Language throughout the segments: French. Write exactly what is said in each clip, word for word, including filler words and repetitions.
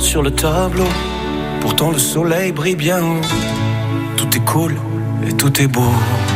sur le tableau. Pourtant le soleil brille bien haut. Tout est cool et tout est beau.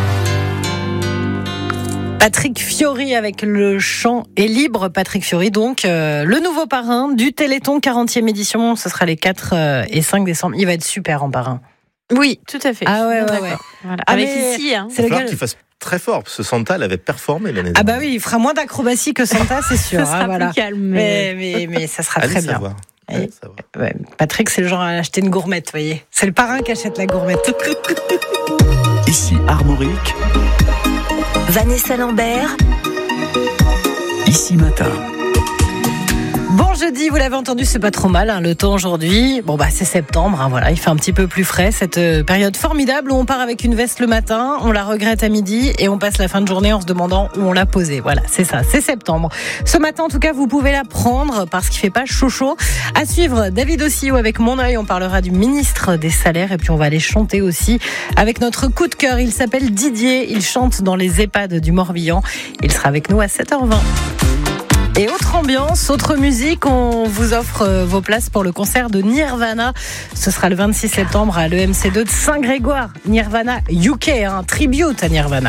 Patrick Fiori avec le chant est libre. Patrick Fiori, donc, euh, le nouveau parrain du Téléthon quarantième édition. Ce sera les quatre et cinq décembre. Il va être super en parrain. Oui, tout à fait. Ah ouais, ouais, ouais. Voilà. Ah, avec mais ici, hein. Il va falloir qu'il fasse très fort, parce que Santa l'avait performé l'année dernière. Ah bah oui, il fera moins d'acrobatie que Santa, c'est sûr. Ça sera ah, voilà. plus calme. Mais, mais, mais ça sera Allez très bien. savoir. Allez savoir. Ouais, Patrick, c'est le genre à acheter une gourmette, vous voyez. C'est le parrain qui achète la gourmette. Ici Armorique, Vanessa Lambert, Ici Matin. Bon jeudi, vous l'avez entendu, c'est pas trop mal, hein, le temps aujourd'hui. Bon bah c'est septembre, hein, voilà, il fait un petit peu plus frais, cette euh, période formidable où on part avec une veste le matin, on la regrette à midi et on passe la fin de journée en se demandant où on l'a posée. Voilà, c'est ça, c'est septembre. Ce matin, en tout cas, vous pouvez la prendre parce qu'il fait pas chaud chaud. À suivre, David Ossio avec Mon œil, on parlera du ministre des salaires et puis on va aller chanter aussi avec notre coup de cœur. Il s'appelle Didier, il chante dans les EHPAD du Morbihan. Il sera avec nous à sept heures vingt. Et autre ambiance, autre musique, on vous offre vos places pour le concert de Nirvana. Ce sera le vingt-six septembre à l'E M C deux de Saint-Grégoire. Nirvana U K, un hein, tribute à Nirvana.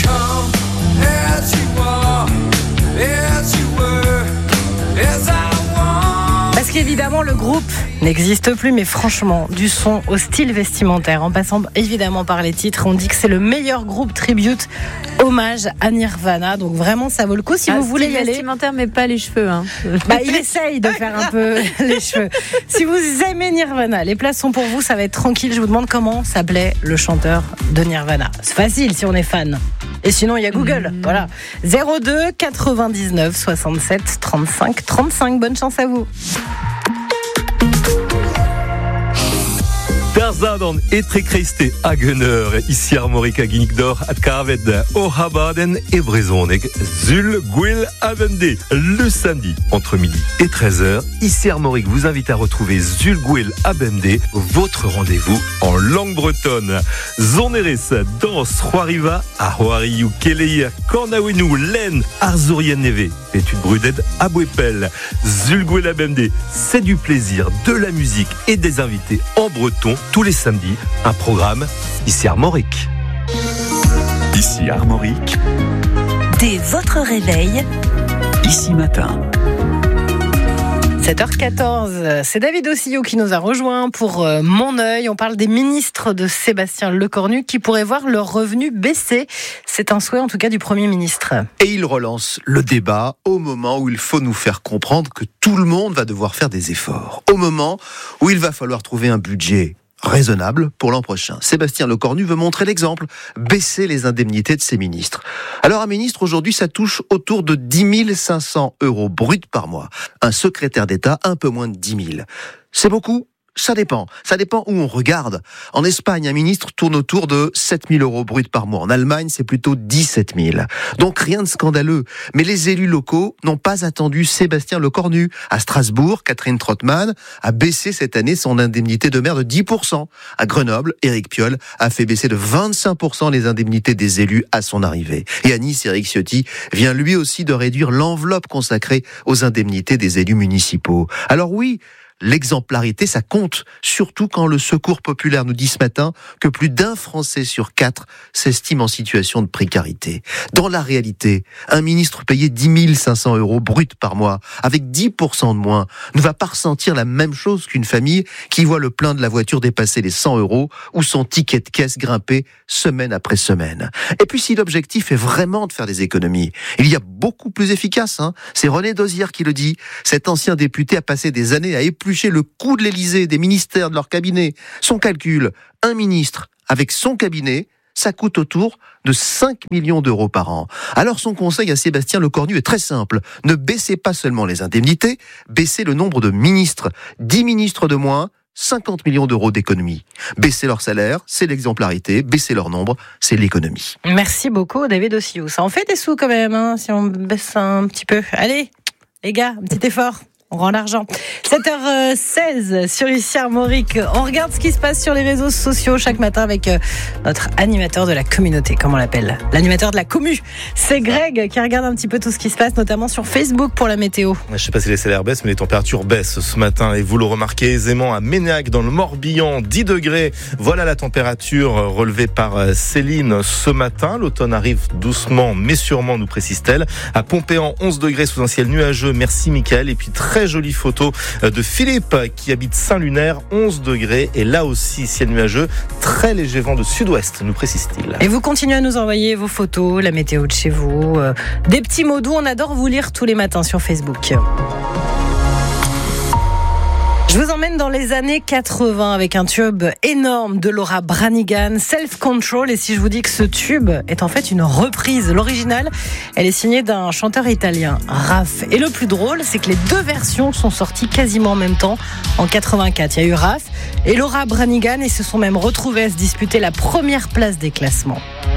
Parce qu'évidemment, le groupe n'existe plus, mais franchement, du son au style vestimentaire, en passant évidemment par les titres, on dit que c'est le meilleur groupe tribute, hommage à Nirvana. Donc vraiment, ça vaut le coup si ah, vous voulez y aller. Vestimentaire, mais pas les cheveux. Hein. Bah, il essaye de faire un peu les cheveux. Si vous aimez Nirvana, les places sont pour vous, ça va être tranquille. Je vous demande comment s'appelait le chanteur de Nirvana. C'est facile si on est fan. Et sinon, il y a Google. Mmh. Voilà. zéro deux quatre-vingt-dix-neuf soixante-sept trente-cinq trente-cinq. Bonne chance à vous. Der Zaden etrekreiste Hagener, ici Armorique à Guinigdor, à Carved, au Habaden et Brezonek, Zul, Gwil, Avende. Le samedi, entre midi et treize heures, ici Armorique vous invite à retrouver Zul, Gwil, Avende, votre rendez-vous en langue bretonne. Zoneres, danse, Roariva, à Roariou, Keleir, Kornawenu, Len, Arzourien Neve, Pétude Bruded, Abouepel, Zul, Gwil, Avende. C'est du plaisir, de la musique et des invités en breton. Tous les samedis, un programme ici Armorique. Ici Armorique, dès votre réveil, Ici Matin. sept heures quatorze, c'est David Ossio qui nous a rejoint pour euh, Mon œil. On parle des ministres de Sébastien Lecornu qui pourraient voir leurs revenus baisser. C'est un souhait en tout cas du Premier ministre. Et il relance le débat au moment où il faut nous faire comprendre que tout le monde va devoir faire des efforts. Au moment où il va falloir trouver un budget raisonnable pour l'an prochain. Sébastien Lecornu veut montrer l'exemple, baisser les indemnités de ses ministres. Alors un ministre aujourd'hui, ça touche autour de dix mille cinq cents euros bruts par mois. Un secrétaire d'État, un peu moins de dix mille. C'est beaucoup ? Ça dépend. Ça dépend où on regarde. En Espagne, un ministre tourne autour de sept mille euros bruts par mois. En Allemagne, c'est plutôt dix-sept mille. Donc rien de scandaleux. Mais les élus locaux n'ont pas attendu Sébastien Lecornu. À Strasbourg, Catherine Trottmann a baissé cette année son indemnité de maire de dix pour cent. À Grenoble, Éric Piolle a fait baisser de vingt-cinq pour cent les indemnités des élus à son arrivée. Et à Nice, Éric Ciotti vient lui aussi de réduire l'enveloppe consacrée aux indemnités des élus municipaux. Alors oui, l'exemplarité, ça compte, surtout quand le Secours populaire nous dit ce matin que plus d'un Français sur quatre s'estime en situation de précarité. Dans la réalité, un ministre payé dix mille cinq cents euros bruts par mois, avec dix pour cent de moins, ne va pas ressentir la même chose qu'une famille qui voit le plein de la voiture dépasser les cent euros ou son ticket de caisse grimper semaine après semaine. Et puis si l'objectif est vraiment de faire des économies, il y a beaucoup plus efficace, hein. C'est René Dosière qui le dit. Cet ancien député a passé des années à éplucher le coût de l'Élysée, des ministères, de leur cabinet. Son calcul, un ministre avec son cabinet, ça coûte autour de cinq millions d'euros par an. Alors son conseil à Sébastien Lecornu est très simple. Ne baissez pas seulement les indemnités, baissez le nombre de ministres. dix ministres de moins, cinquante millions d'euros d'économie. Baisser leur salaire, c'est l'exemplarité. Baisser leur nombre, c'est l'économie. Merci beaucoup David Ossio. Ça en fait des sous quand même, hein, si on baisse un petit peu. Allez, les gars, un petit effort. on rend l'argent. sept heures seize sur Ici Armorique. On regarde ce qui se passe sur les réseaux sociaux chaque matin avec notre animateur de la communauté, comme on l'appelle. L'animateur de la commu. C'est Greg qui regarde un petit peu tout ce qui se passe, notamment sur Facebook pour la météo. Je ne sais pas si les salaires baissent, mais les températures baissent ce matin. Et vous le remarquez aisément à Ménac, dans le Morbihan, dix degrés. Voilà la température relevée par Céline ce matin. L'automne arrive doucement, mais sûrement, nous précise-t-elle. À Pompéan, onze degrés sous un ciel nuageux. Merci Mickaël. Et puis très jolie photo de Philippe qui habite Saint-Lunaire, onze degrés. Et là aussi, ciel nuageux, très léger vent de sud-ouest, nous précise-t-il. Et vous continuez à nous envoyer vos photos, la météo de chez vous, euh, des petits mots doux. On adore vous lire tous les matins sur Facebook. Je vous emmène dans les années quatre-vingts avec un tube énorme de Laura Branigan, Self Control. Et si je vous dis que ce tube est en fait une reprise, l'original, elle est signée d'un chanteur italien, Raf. Et le plus drôle, c'est que les deux versions sont sorties quasiment en même temps, en quatre-vingt-quatre. Il y a eu Raf et Laura Branigan et se sont même retrouvés à se disputer la première place des classements.